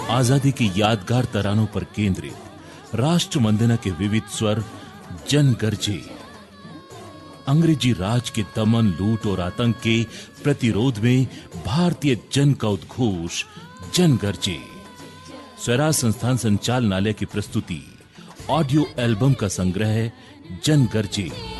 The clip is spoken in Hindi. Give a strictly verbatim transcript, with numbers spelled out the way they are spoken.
आजादी की यादगार तरानों पर केंद्रित राष्ट्र वंदना के विविध स्वर जन गरजे। अंग्रेजी राज के दमन, लूट और आतंक के प्रतिरोध में भारतीय जन का उद्घोष जन गरजे। स्वराज संस्थान संचालनालय की प्रस्तुति ऑडियो एल्बम का संग्रह जन गरजे।